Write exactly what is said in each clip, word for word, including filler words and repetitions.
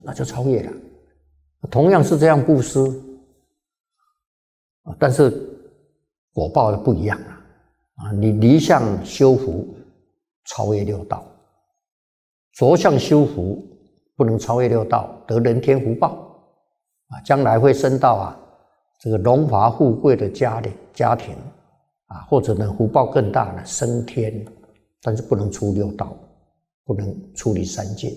那就超越了。同样是这样布施，但是果报不一样了啊！你离相修福，超越六道；着相修福，不能超越六道，得人天福报啊！将来会升到啊这个荣华富贵的家里家庭啊，或者呢福报更大的升天，但是不能出六道，不能出离三界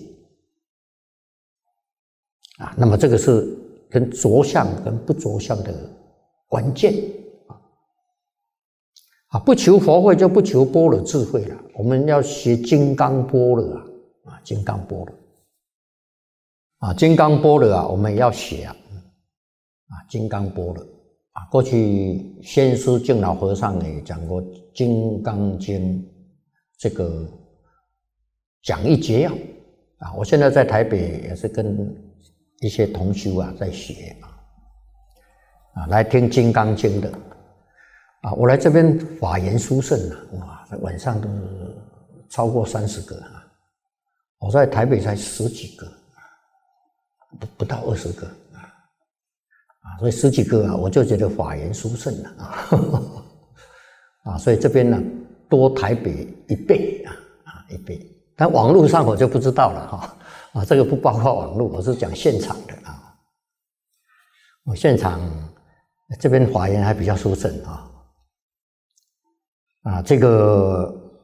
啊。那么这个是跟着相跟不着相的关键啊！啊，不求佛慧就不求般若智慧了。我们要学金刚般若啊，啊，金刚般若啊，金刚般若啊，我们也要学啊，啊，金刚般若啊。过去先师净老和尚也讲过《金刚经》这个讲义节要啊。我现在在台北也是跟一些同修啊在学啊。啊，来听《金刚经》的啊，我来这边法言殊胜啊，哇，晚上都超过三十个啊，我在台北才十几个，不不到二十个啊，啊，所以十几个啊，我就觉得法言殊胜了啊，啊，所以这边呢多台北一倍啊啊一倍，但网络上我就不知道了哈，啊，这个不包括网络，我是讲现场的啊，我现场。这边法言还比较殊胜啊，啊，这个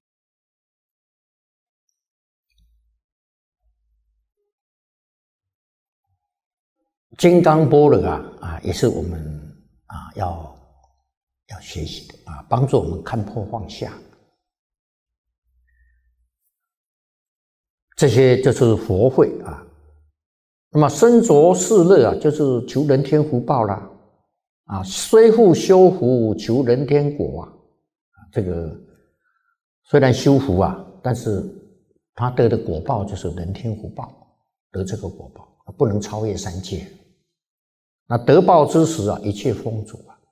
金刚般若啊啊，也是我们啊要要学习的啊，帮助我们看破放下，这些就是佛慧啊。那么身着世乐啊，就是求人天福报啦。啊，虽复修福求人天果啊，这个虽然修福啊，但是他得的果报就是人天福报，得这个果报不能超越三界。那得报之时啊，一切丰足啊，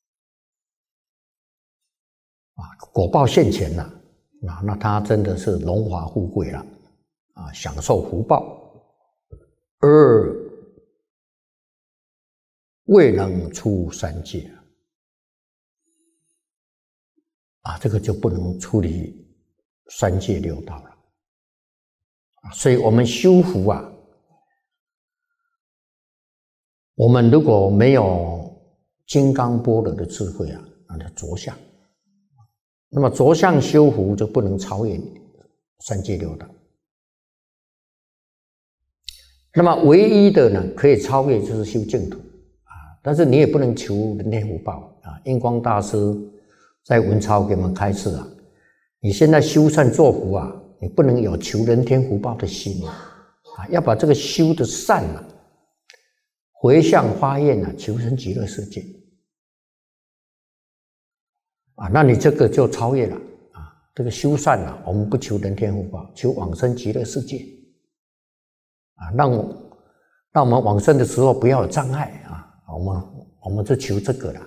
啊，果报现前了啊，那他真的是荣华富贵了啊，享受福报，而未能出三界啊，这个就不能出离三界六道了啊。所以我们修福啊，我们如果没有金刚般若的智慧啊，那就着相。那么着相修福就不能超越三界六道。那么唯一的呢，可以超越就是修净土。但是你也不能求人天福报啊！印光大师在文钞给我们开示啊，你现在修善作福啊，你不能有求人天福报的心啊，要把这个修的善啊，回向发愿啊，求生极乐世界啊，那你这个就超越了啊！这个修善啊，我们不求人天福报，求往生极乐世界啊，让让我们往生的时候不要有障碍啊！我们我们就求这个了。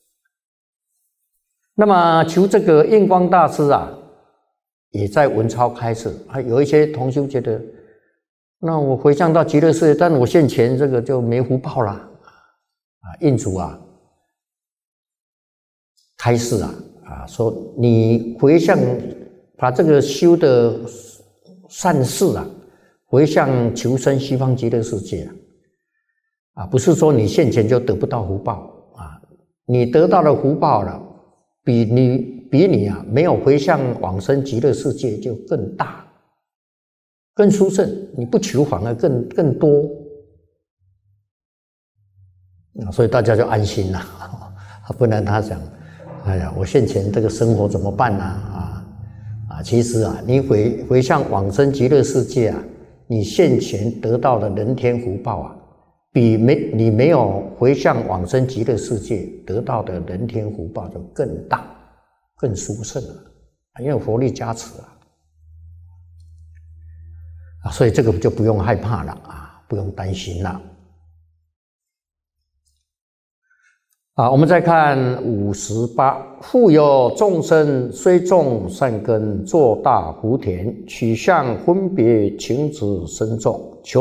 那么求这个印光大师啊，也在文钞开示啊，有一些同修觉得，那我回向到极乐世界，但我现前这个就没福报啦。啊，印主啊，开示啊啊，说你回向把这个修的善事啊，回向求生西方极乐世界啊。啊，不是说你现前就得不到福报啊，你得到的福报了，比你比你啊没有回向往生极乐世界就更大，更殊胜。你不求反而更更多啊，所以大家就安心了啊，不然他想，哎呀，我现前这个生活怎么办呢？啊啊，其实啊，你回回向往生极乐世界啊，你现前得到的人天福报啊。比没你没有回向往生极乐世界得到的人天福报就更大、更殊胜了，因为佛力加持啊，啊，所以这个就不用害怕了啊，不用担心了。啊，我们再看五十八，复有众生虽种善根，作大福田，取向分别情执深重，求